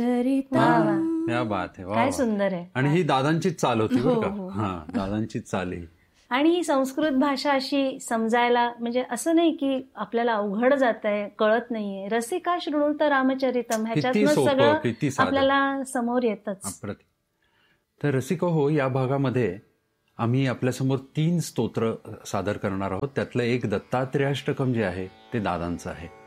वा वा. क्या बात आहे. वा काय वा. सुंदर आहे. आणि ही दादांचीच चाल होती बरं हो, का. हो. हा, दादांचीच चाल ही. आणि ही संस्कृत भाषा अशी समजायला म्हणजे असं नाही की आपल्याला अवघड जात आहे, कळत नाहीये. रसिका शृणुत रामचरितम ह्याच्यातनं सोपं, सगळं किती साधं. आपल्याला समोर येतच. अप्रतिम. तर रसिको हो, या भागामध्ये आम्ही आपल्यासमोर 3 स्तोत्र सादर करणार आहोत. त्यातलं एक दत्तात्रेयाष्टकम जे आहे ते दादांचं आहे.